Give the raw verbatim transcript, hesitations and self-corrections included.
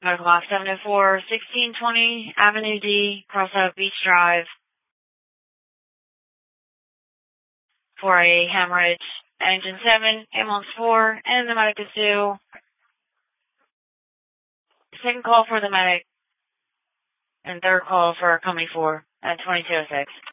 Medical Ops seven oh four, sixteen twenty Avenue D, Crossout Beach Drive, for a hemorrhage. Engine seven, ambulance four, and the medic is due. Second call for the medic, and third call for company four at twenty-two oh six.